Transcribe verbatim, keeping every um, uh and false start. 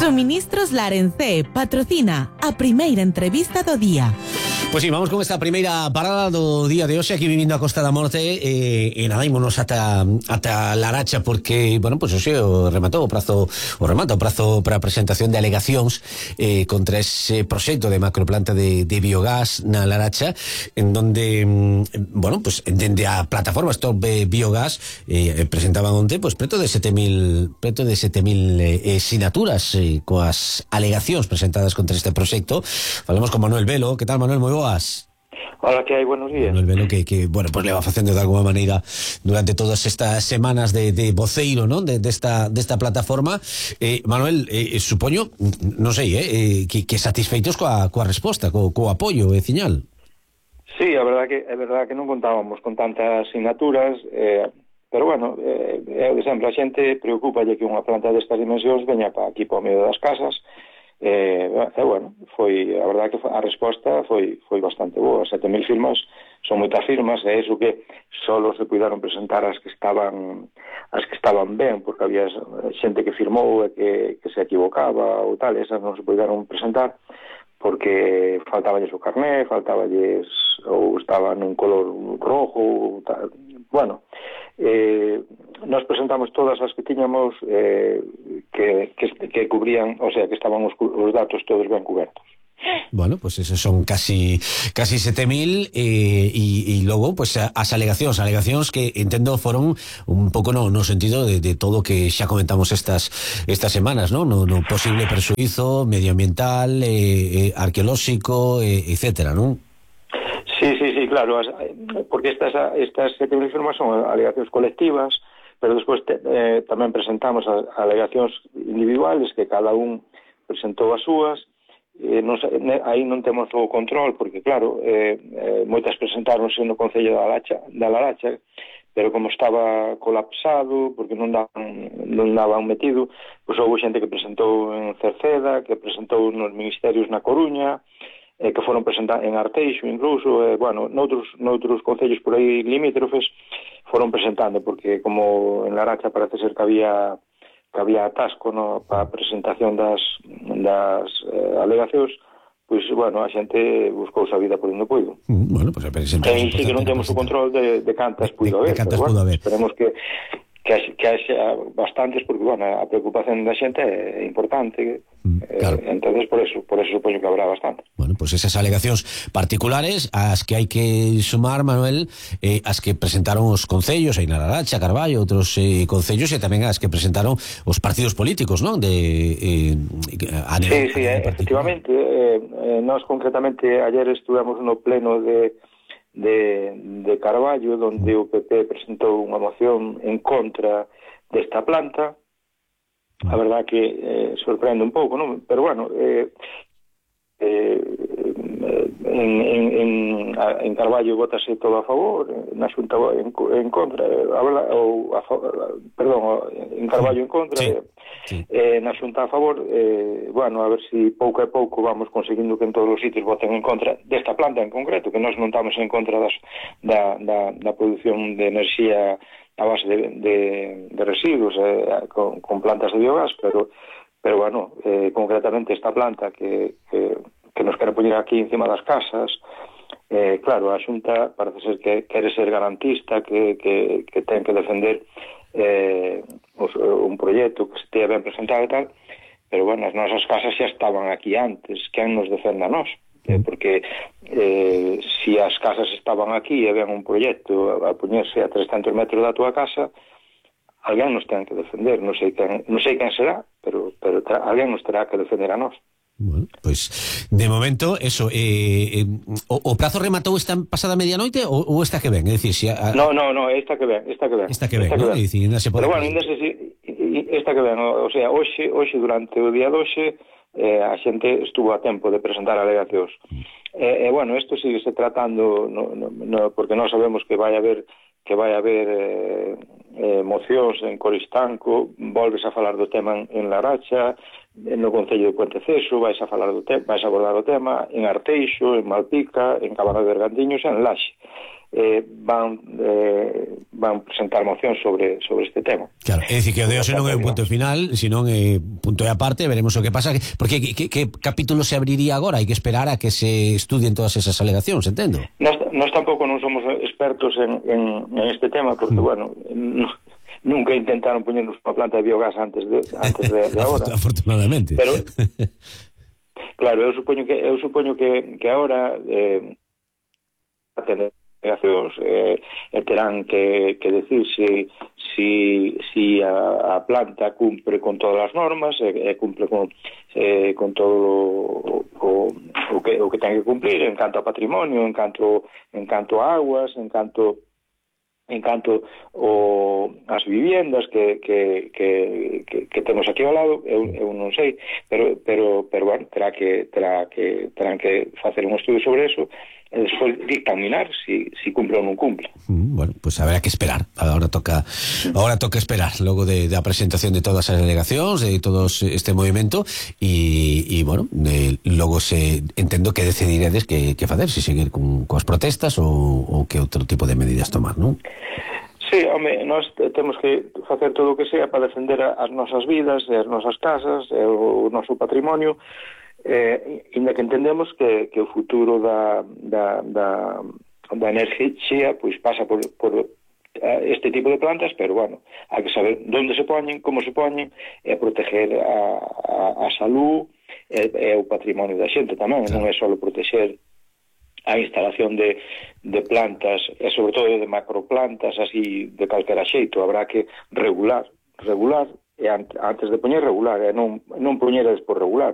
Suministros Larencé patrocina a primeira entrevista do día. Pois sí, vamos con esta primeira parada do día de hoxe aquí vivindo a Costa da Morte e, e nada, ímonos ata, ata Laracha porque, bueno, pois pues, hoxe o rematou o prazo o remata o prazo para a presentación de alegacións eh, contra ese proxecto de macroplanta de, de biogás na Laracha, en donde, bueno, pues dende a plataforma Stop Biogás eh, presentaban onte, pois pues, preto de sete mil preto de sete mil eh, sinaturas eh, coas alegacións presentadas contra este proxecto. Falamos con Manuel Velo. Que tal, Manuel? Moi boa. Hola, que hai? Buenos días. Manuel Velo, que, que bueno, pues le va facendo de alguma maneira durante todas estas semanas de, de voceiro, ¿no? de, desta, desta plataforma. eh, Manuel, eh, supoño, non sei, eh, que, que satisfeitos coa, coa resposta, co, co apoio veciñal. Sí, a verdade que é verdade que non contábamos con tantas asignaturas, eh, pero bueno, eh, é o de sempre, a xente preocupalle que unha planta destas dimensións veña pa aquí para o medio das casas. Eh, e bueno, foi a verdade que a resposta foi foi bastante boa. Sete mil firmas son moitas firmas, e iso que solo se puidaron presentar as que estaban as que estaban ben, porque había xente que firmou e que, que se equivocaba ou tal, esas non se puidaron presentar porque faltaballes o carné, faltaballes ou estaban nun color rojo, tal. Bueno, eh, nos presentamos todas as que tiñamos eh, que, que, que cubrían, o sea, que estaban os, os datos todos ben cubertos. Bueno, pues esos son casi casi sete mil e, e, e logo, pues as alegacións, alegacións que entendo foron un pouco no, no sentido de, de todo que xa comentamos estas estas semanas, ¿no? No, no posible perxuízo medioambiental, eh, eh, arqueolóxico, eh, etcétera, ¿no? Sí, sí, sí, claro, porque estas estas sete mil firmas son alegacións colectivas, pero despois te, eh, tamén presentamos as alegacións individuales que cada un presentou as súas. Eh, non, aí non temos o control porque claro, eh, eh, moitas presentáronse no Concello da Laracha, da Laracha, pero como estaba colapsado porque non daban, non daban metido, pois houve xente que presentou en Cerceda, que presentou nos ministerios na Coruña, eh, que foron presentados en Arteixo incluso, eh, bueno, noutros, noutros concellos por aí limítrofes foron presentando, porque como en Laracha parece ser que había que había atasco, no, para a presentación das, das eh, alegacións, pois, bueno, a xente buscou a vida por onde puido. Mm, bueno, pues, e sí que non temos o control de, de cantas puido haber, cantas pero, bueno, haber. Esperemos que que haxe, que haxe bastantes, porque, bueno, a preocupación da xente é importante, mm, claro. eh, entonces por eso, por eso supoño que habrá bastante. Bueno, pues esas alegacións particulares as que hai que sumar, Manuel, eh, as que presentaron os concellos, aí na Laracha, Carballo, outros eh, concellos, e tamén as que presentaron os partidos políticos, non? De, eh, a nivel, sí, sí, a nivel efectivamente, eh, eh, nós concretamente ayer estuvemos no pleno de de, de Carballo, donde o P P presentou unha moción en contra desta planta. A verdad que eh, sorprende un pouco, non? Pero bueno, eh, eh, en, en, en, en Carballo votase todo a favor, na Xunta en, en contra, ou a, perdón, en Carballo en contra, sí. Sí. Eh, na Xunta a favor. Eh, bueno, a ver si pouco a pouco vamos conseguindo que en todos os sitios voten en contra desta planta en concreto, que nós non estamos en contra das, da, da, da produción de enerxía a base de, de, de residuos eh, con, con plantas de biogás, pero pero bueno, eh, concretamente esta planta que, que, que nos quere poñer aquí encima das casas, eh, claro, a Xunta parece ser que quere ser garantista, que, que, que ten que defender eh, un proxecto que se tea ben presentado e tal, pero bueno, as nosas casas xa estaban aquí antes, quen nos defenda a nós? Eh, porque eh, si as casas estaban aquí e ven un proxecto a, a poñerse a trescentos metros da tua casa, alguén nos ten que defender, non sei quen, non sei quen será, pero, pero tra, alguén nos terá que defender a nós. Bueno, pois, de momento, eso, eh, eh, o, o prazo rematou esta pasada medianoite ou, ou esta que ven? É dicir, si a... No, no, no, esta que ven, esta que ven. Esta que ven, ¿no? Dicir, se pode... Pero bueno, ainda se, esta que ven, o, o sea, hoxe, hoxe durante o día de hoxe, eh, a xente estuvo a tempo de presentar alegacións. E, eh, eh, bueno, isto sigue se tratando, no, no, no, porque non sabemos que vai haber que vai haber eh, eh, mocións en Coristanco, volves a falar do tema en, en Laracha, no Concello de Puente Ceso, vais a falar do tema, vais a abordar o tema en Arteixo, en Malpica, en Cabana de Bergantiños e en Laxe. eh, van eh, van presentar moción sobre sobre este tema. Claro, é dicir que o de hoxe non é un punto final, senón é punto e aparte, veremos o que pasa, porque que, que capítulo se abriría agora? Hai que esperar a que se estudien todas esas alegacións, entendo? Nós, nós tampouco non somos expertos en, en, en este tema, porque, mm. bueno, no, nunca intentaron poñernos unha planta de biogás antes de, antes de, de agora. Afortunadamente. Pero, claro, eu supoño que eu supoño que, que agora eh, atender eh, terán que, que decir si, si, si a, a planta cumpre con todas as normas, e, e cumpre con, eh, con todo o, o, que, o que ten que cumplir en canto a patrimonio, en canto, en canto a aguas, en canto en canto o as viviendas que, que, que, que, que temos aquí ao lado, eu, eu non sei, pero pero pero bueno, terá que terá que terán que facer un estudio sobre eso e despois dictaminar si si cumple ou non cumple. Mm, bueno, pues habrá que esperar. Ahora toca ahora toca esperar logo de da presentación de todas as delegacións, de todo este movimento e e bueno, de, logo se entendo que decidiredes que que facer, se si seguir con coas protestas ou ou que outro tipo de medidas tomar, non? Sí, home, nós temos que facer todo o que sea para defender as nosas vidas, as nosas casas, o noso patrimonio, eh, inda que entendemos que, que o futuro da, da, da, da enerxía pois pasa por, por este tipo de plantas, pero bueno, hai que saber onde se poñen, como se poñen, e proteger a, a, a salud e, e o patrimonio da xente tamén, non é só proteger a instalación de, de plantas e sobre todo de macroplantas así de calquera xeito. Habrá que regular regular e antes de poñer regular e non, non poñer despois regular.